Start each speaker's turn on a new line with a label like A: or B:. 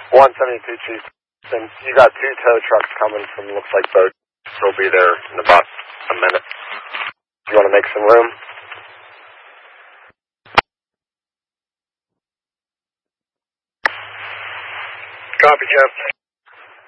A: 172 Chief. And you got 2 tow trucks coming from, looks like boats. They'll be there in about a minute. You want to make some room? Copy, Jeff.